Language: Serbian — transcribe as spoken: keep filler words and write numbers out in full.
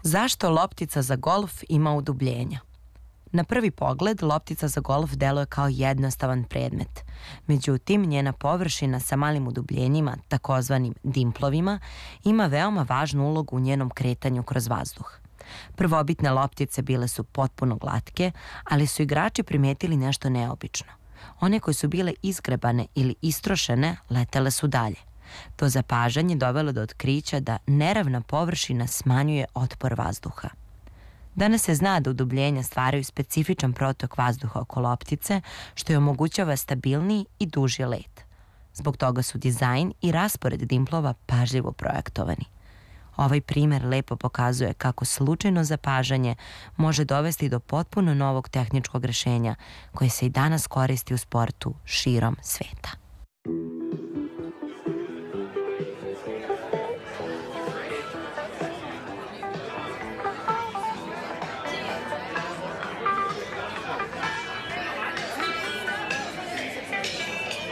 Zašto loptica za golf ima udubljenja? Na prvi pogled, loptica za golf deluje kao jednostavan predmet. Međutim, njena površina sa malim udubljenjima, takozvanim dimplovima, ima veoma važnu ulogu u njenom kretanju kroz vazduh. Prvobitne loptice bile su potpuno glatke, ali su igrači primetili nešto neobično. One koje su bile izgrebane ili istrošene letele su dalje. To zapažanje dovelo do otkrića da neravna površina smanjuje otpor vazduha. Danas se zna da udubljenja stvaraju specifičan protok vazduha oko loptice, što je omogućava stabilniji i duži let. Zbog toga su dizajn i raspored dimplova pažljivo projektovani. Ovaj primer lepo pokazuje kako slučajno zapažanje može dovesti do potpuno novog tehničkog rešenja koje se i danas koristi u sportu širom sveta.